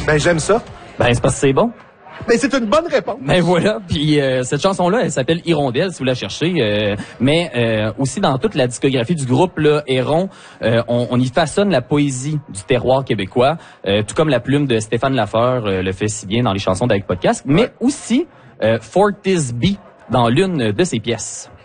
Ben, j'aime ça. Ben, c'est parce que c'est bon. Ben, c'est une bonne réponse. Ben voilà, puis cette chanson-là, elle s'appelle Hirondelle, si vous la cherchez. Mais aussi dans toute la discographie du groupe, là, Héron, on y façonne la poésie du terroir québécois, tout comme la plume de Stéphane Lafleur le fait si bien dans les chansons d'Avec Podcast, mais aussi Fortis B dans l'une de ses pièces.